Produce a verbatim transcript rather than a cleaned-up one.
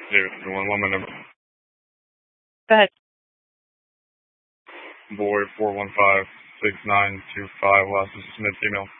David, you want one my number? Go ahead. Boy four one five six nine two five. Last is Smith email.